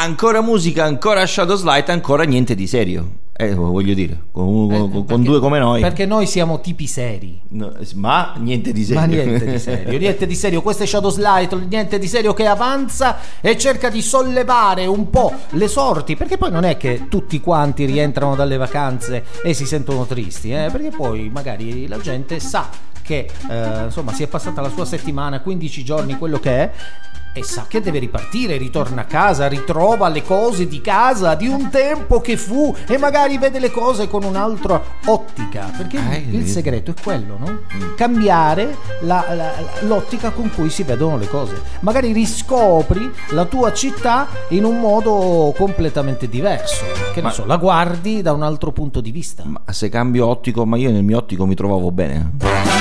Ancora musica, ancora Shadows Light, ancora niente di serio. Voglio dire, con due come noi. Perché noi siamo tipi seri. No, ma niente di serio. Ma niente di serio, niente di serio. Questo è Shadows Light, niente di serio, che avanza e cerca di sollevare un po' le sorti, perché poi non è che tutti quanti rientrano dalle vacanze e si sentono tristi, perché poi magari la gente sa che insomma si è passata la sua settimana, 15 giorni, quello che è, e sa che deve ripartire, ritorna a casa, ritrova le cose di casa di un tempo che fu, e magari vede le cose con un'altra ottica, perché il segreto è quello, no? Cambiare l'ottica con cui si vedono le cose. Magari riscopri la tua città in un modo completamente diverso, che ne so, la guardi da un altro punto di vista. Ma se cambio ottico, ma io nel mio ottico mi trovavo bene.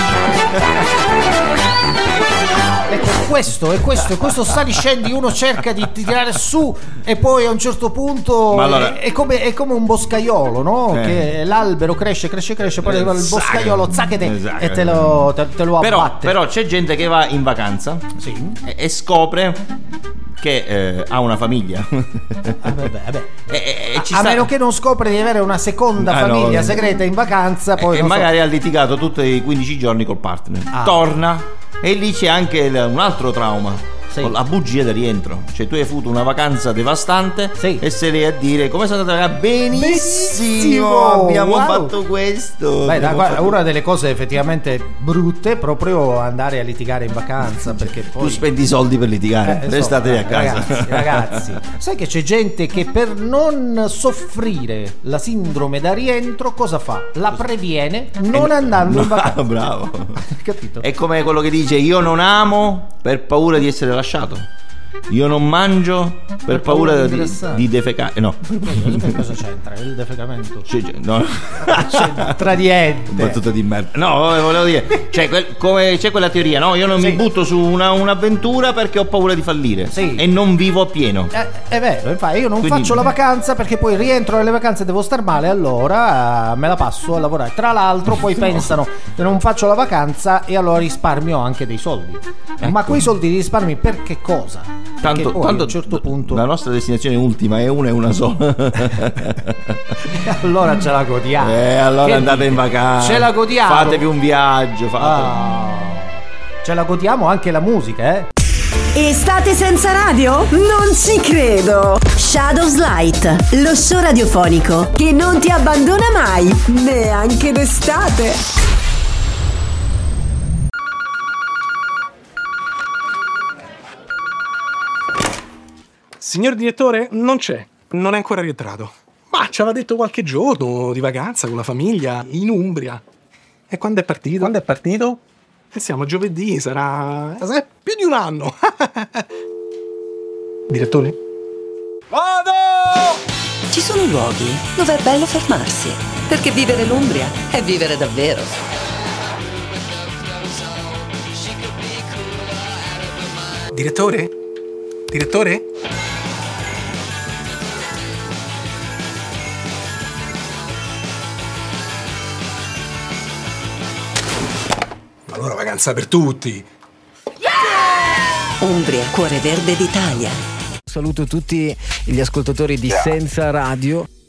Ecco, questo sali scendi, uno cerca di tirare su e poi a un certo punto allora, è come un boscaiolo, no? Che l'albero cresce, poi il boscaiolo e te lo abbatte. Però c'è gente che va in vacanza, sì, e scopre che ha una famiglia. Vabbè. A meno che non scopre di avere una seconda famiglia segreta in vacanza, poi e magari ha litigato tutti i 15 giorni col partner. Torna e lì c'è anche un altro trauma. Sì. La bugia del rientro, cioè tu hai avuto una vacanza devastante, sì, e sei lì a dire come sono andata benissimo, abbiamo fatto questo. Una delle cose effettivamente brutte è proprio andare a litigare in vacanza, perché poi tu spendi soldi per litigare, restate a casa. Ragazzi, sai che c'è gente che per non soffrire la sindrome da rientro cosa fa? La previene non andando in vacanza. Bravo. Capito? È come quello che dice: io non amo per paura di essere lasciato, io non mangio per paura di defecare. No, cosa c'entra il defecamento? No, c'entra niente. Battuta di merda. No, volevo dire, come c'è quella teoria, no? Io non mi butto su un'avventura perché ho paura di fallire, e non vivo a pieno. È vero, infatti io non faccio la vacanza perché poi rientro dalle vacanze e devo star male, allora me la passo a lavorare. Tra l'altro poi pensano che non faccio la vacanza e allora risparmio anche dei soldi. Ecco. Ma quei soldi li risparmi per che cosa? Tanto a un certo punto la nostra destinazione ultima è una sola. Allora ce la godiamo. Allora che andate in vacanza, ce la godiamo, fatevi un viaggio, ce la godiamo anche la musica, Estate senza radio? Non ci credo! Shadows Light, lo show radiofonico che non ti abbandona mai, neanche d'estate. Signor direttore, non c'è, non è ancora rientrato. Ma ci aveva detto qualche giorno di vacanza con la famiglia in Umbria. E quando è partito? Quando è partito? Siamo a giovedì, sarà più di un anno. Direttore? Vado! Ci sono luoghi dove è bello fermarsi, perché vivere l'Umbria è vivere davvero. Direttore? Direttore? Allora vacanza per tutti. Umbria, cuore verde d'Italia. Saluto tutti gli ascoltatori di Senza Radio.